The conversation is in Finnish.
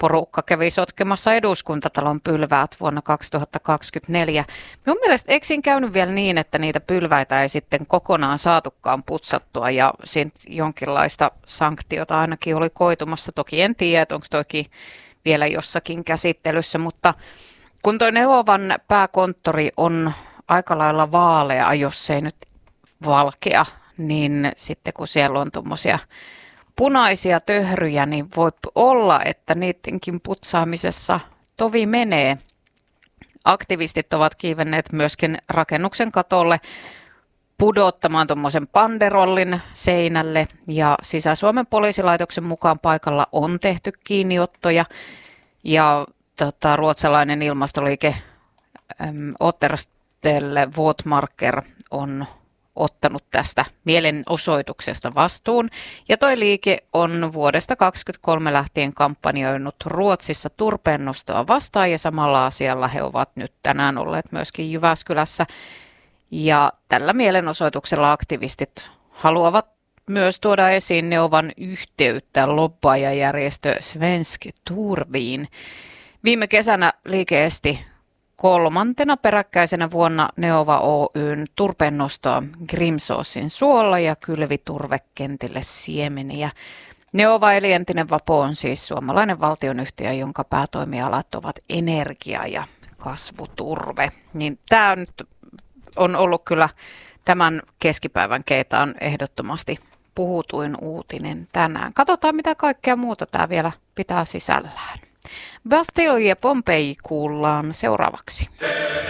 porukka kävi sotkemassa Eduskuntatalon pylväät vuonna 2024. Minun mielestä eikö siinä käynyt vielä niin, että niitä pylväitä ei sitten kokonaan saatukaan putsattua ja siitä jonkinlaista sanktiota ainakin oli koitumassa. Toki en tiedä, onko toki vielä jossakin käsittelyssä, mutta kun tuo Neovan pääkonttori on aika lailla vaalea, jos ei nyt valkea, niin sitten kun siellä on tuommoisia punaisia töhryjä, niin voi olla, että niidenkin putsaamisessa tovi menee. Aktivistit ovat kiivenneet myöskin rakennuksen katolle pudottamaan tuommoisen panderollin seinälle ja Sisä-Suomen poliisilaitoksen mukaan paikalla on tehty kiinniottoja ja ruotsalainen ilmastoliike Otterstelle Våtmarker on ottanut tästä mielenosoituksesta vastuun. Ja toi liike on vuodesta 2023 lähtien kampanjoinut Ruotsissa turpeennostoa vastaan ja samalla asialla he ovat nyt tänään olleet myöskin Jyväskylässä. Ja tällä mielenosoituksella aktivistit haluavat myös tuoda esiin Neovan yhteyttä lobbaajajärjestö Svensk Turbiin. Viime kesänä liike esti 3. peräkkäisenä vuonna Neova Oyn turpeennostoa Grimsåsin suolla ja kylvi turvekentille siemeniä. Neova eli entinen Vapo on siis suomalainen valtionyhtiö, jonka päätoimialat ovat energia ja kasvuturve. Niin tämä nyt on ollut kyllä tämän keskipäivän Keitaan ehdottomasti puhutuin uutinen tänään. Katsotaan mitä kaikkea muuta tämä vielä pitää sisällään. Bastille ja Pompei kuullaan seuraavaksi.